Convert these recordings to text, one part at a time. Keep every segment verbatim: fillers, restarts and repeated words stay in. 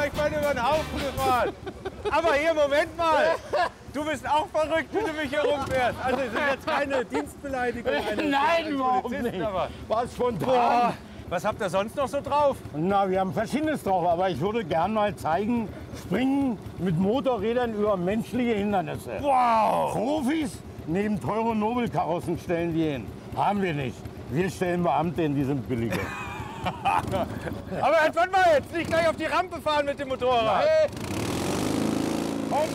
gleich beide über den Haufen gefahren. Aber hier, Moment mal. Du bist auch verrückt, wenn du mich herumfährst. Also es ist jetzt keine Dienstbeleidigung. Nein, überhaupt nicht. Aber War spontan. boah, was habt ihr sonst noch so drauf? Na, wir haben Verschiedenes drauf, aber ich würde gern mal zeigen, Springen mit Motorrädern über menschliche Hindernisse. Wow! Profis neben teuren Nobelkarossen stellen die hin. Haben wir nicht. Wir stellen Beamte hin, die sind billiger. Aber jetzt warte mal jetzt, nicht gleich auf die Rampe fahren mit dem Motorrad. Hey. Komm.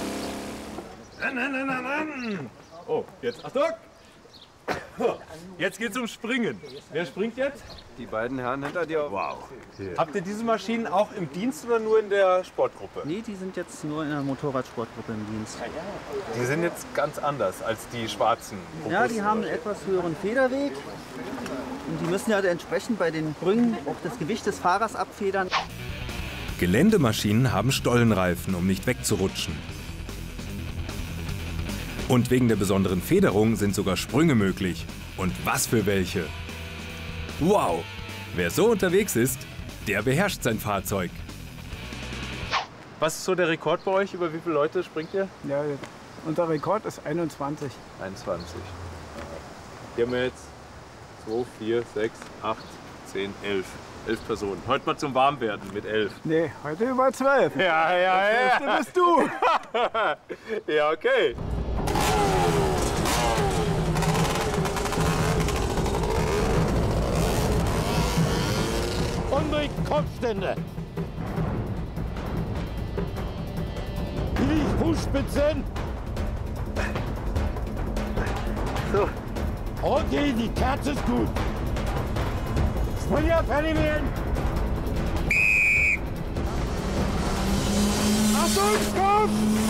Oh, jetzt Achtung! Jetzt geht's um Springen. Wer springt jetzt? Die beiden Herren hinter dir. Wow. Habt ihr diese Maschinen auch im Dienst oder nur in der Sportgruppe? Nee, die sind jetzt nur in der Motorradsportgruppe im Dienst. Die sind jetzt ganz anders als die schwarzen. Ja, die haben einen etwas höheren Federweg. Und die müssen ja entsprechend bei den Sprüngen auch das Gewicht des Fahrers abfedern. Geländemaschinen haben Stollenreifen, um nicht wegzurutschen. Und wegen der besonderen Federung sind sogar Sprünge möglich. Und was für welche! Wow! Wer so unterwegs ist, der beherrscht sein Fahrzeug. Was ist so der Rekord bei euch? Über wie viele Leute springt ihr? Ja, unser Rekord ist einundzwanzig. einundzwanzig. Hier haben wir jetzt zwei, vier, sechs, acht, zehn, elf. elf Personen. Heute mal zum Warmwerden mit elf. Nee, heute über zwölf. Ja, ja, ja. Das bist du. Ja, okay. Und durch Kopfstände. Die Fußspitzen. So. Okay, die Kerze ist gut. Springer, fertig werden. Achtung, Stopp!